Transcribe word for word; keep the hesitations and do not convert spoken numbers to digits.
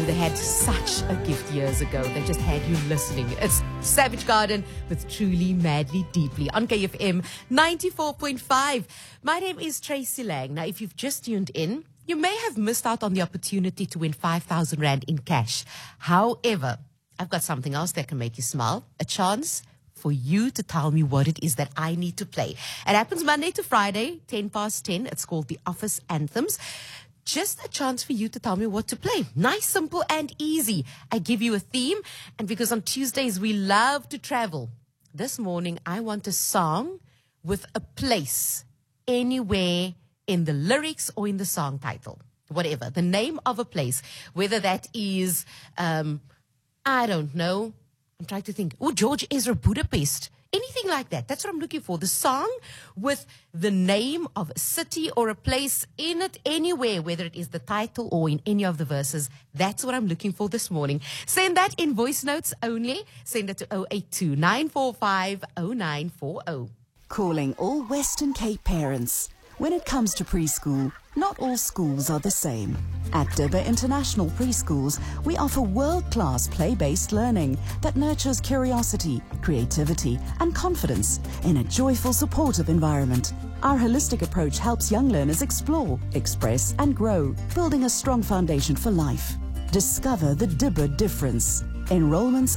they had such a gift years ago. They just had you listening. It's Savage Garden with Truly, Madly, Deeply on K F M ninety-four point five. My name is Tracy Lang. Now, if you've just tuned in, you may have missed out on the opportunity to win five thousand rand in cash. However, I've got something else that can make you smile. A chance for you to tell me what it is that I need to play. It happens Monday to Friday, ten past ten. It's called the Office Anthems. Just a chance for you to tell me what to play. Nice, simple, and easy. I give you a theme, and because on Tuesdays we love to travel, this morning I want a song with a place anywhere in the lyrics or in the song title. Whatever. The name of a place. Whether that is, um, I don't know. I'm trying to think. Oh, George Ezra Budapest. Anything like that. That's what I'm looking for. The song with the name of a city or a place in it anywhere, whether it is the title or in any of the verses. That's what I'm looking for this morning. Send that in voice notes only. Send it to zero eight two, nine four five, zero nine four zero. Calling all Western Cape parents. When it comes to preschool, not all schools are the same. At Dibba International Preschools, we offer world-class play-based learning that nurtures curiosity, creativity, and confidence in a joyful, supportive environment. Our holistic approach helps young learners explore, express, and grow, building a strong foundation for life. Discover the Dibba difference. Enrollments